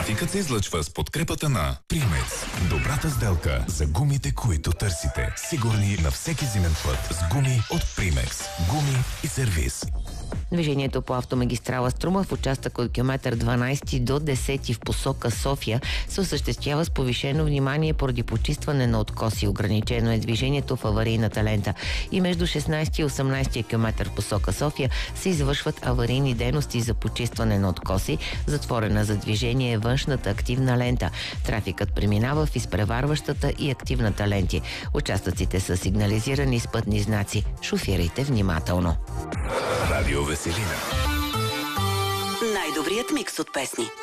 Трафикът се излъчва с подкрепата на Примекс. Добрата сделка за гумите, които търсите. Сигурни на всеки зимен път с гуми от Примекс. Гуми и сервиз. Движението по автомагистрала Струма в участък от километър 12 до 10 в посока София се осъществява с повишено внимание поради почистване на откоси. Ограничено е движението в аварийната лента. И между 16 и 18 километър в посока София се извършват аварийни дейности за почистване на откоси. Затворена за движение е външната активна лента. Трафикът преминава в изпреварващата и активната ленти. Участъците са сигнализирани с пътни знаци. Шофирайте внимателно. Радио Веселина. Най-добрият микс от песни.